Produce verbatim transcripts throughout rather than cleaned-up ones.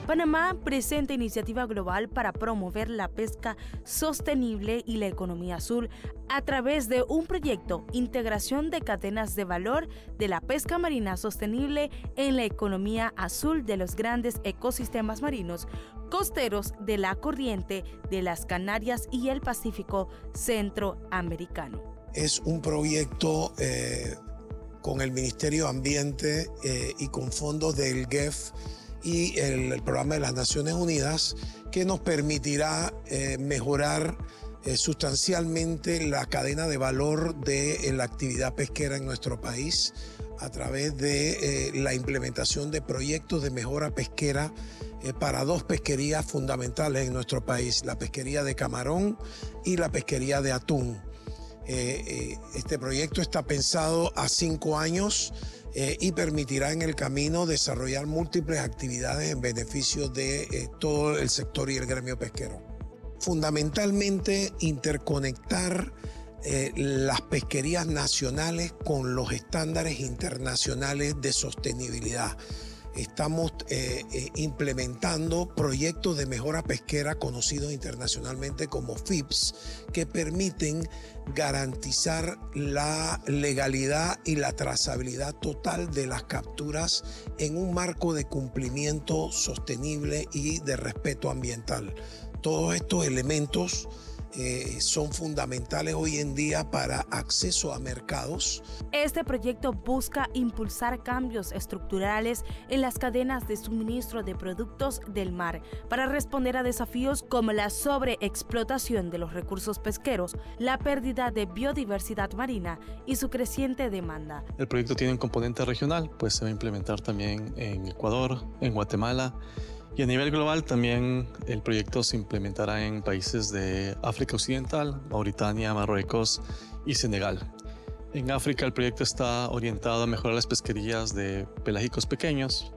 Panamá presenta iniciativa global para promover la pesca sostenible y la economía azul a través de un proyecto Integración de cadenas de valor de la pesca marina sostenible en la economía azul de los grandes ecosistemas marinos costeros de la corriente de las Canarias y el Pacífico centroamericano. Es un proyecto eh, con el Ministerio de Ambiente eh, y con fondos del G E F y el, el Programa de las Naciones Unidas, que nos permitirá eh, mejorar eh, sustancialmente la cadena de valor de eh, la actividad pesquera en nuestro país a través de eh, la implementación de proyectos de mejora pesquera eh, para dos pesquerías fundamentales en nuestro país, la pesquería de camarón y la pesquería de atún. Eh, eh, este proyecto está pensado a cinco años eh, y permitirá en el camino desarrollar múltiples actividades en beneficio de eh, todo el sector y el gremio pesquero. Fundamentalmente, interconectar eh, las pesquerías nacionales con los estándares internacionales de sostenibilidad. Estamos eh, eh, implementando proyectos de mejora pesquera conocidos internacionalmente como F I P S, que permiten garantizar la legalidad y la trazabilidad total de las capturas en un marco de cumplimiento sostenible y de respeto ambiental. Todos estos elementos Eh, son fundamentales hoy en día para acceso a mercados. Este proyecto busca impulsar cambios estructurales en las cadenas de suministro de productos del mar para responder a desafíos como la sobreexplotación de los recursos pesqueros, la pérdida de biodiversidad marina y su creciente demanda. El proyecto tiene un componente regional, pues se va a implementar también en Ecuador, en Guatemala. Y a nivel global también el proyecto se implementará en países de África Occidental, Mauritania, Marruecos y Senegal. En África el proyecto está orientado a mejorar las pesquerías de pelágicos pequeños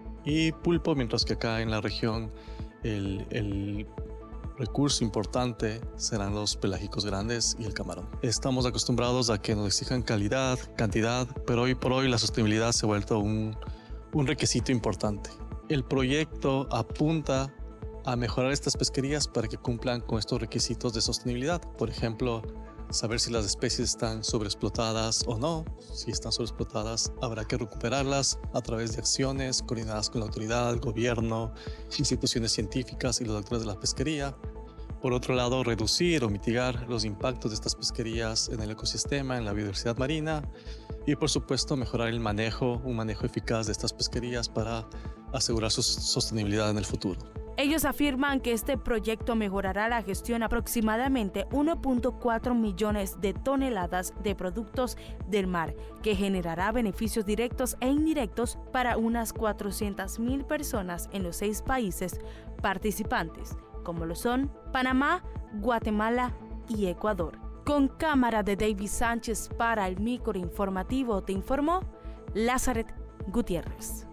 y pulpo, mientras que acá en la región el, el recurso importante serán los pelágicos grandes y el camarón. Estamos acostumbrados a que nos exijan calidad, cantidad, pero hoy por hoy la sostenibilidad se ha vuelto un, un requisito importante. El proyecto apunta a mejorar estas pesquerías para que cumplan con estos requisitos de sostenibilidad. Por ejemplo, saber si las especies están sobreexplotadas o no. Si están sobreexplotadas, habrá que recuperarlas a través de acciones coordinadas con la autoridad, el gobierno, instituciones científicas y los actores de la pesquería. Por otro lado, reducir o mitigar los impactos de estas pesquerías en el ecosistema, en la biodiversidad marina. Y por supuesto, mejorar el manejo, un manejo eficaz de estas pesquerías para asegurar su sostenibilidad en el futuro. Ellos afirman que este proyecto mejorará la gestión aproximadamente uno punto cuatro millones de toneladas de productos del mar, que generará beneficios directos e indirectos para unas cuatrocientas mil personas en los seis países participantes, como lo son Panamá, Guatemala y Ecuador. Con cámara de David Sánchez para el microinformativo te informó Lazaret Gutiérrez.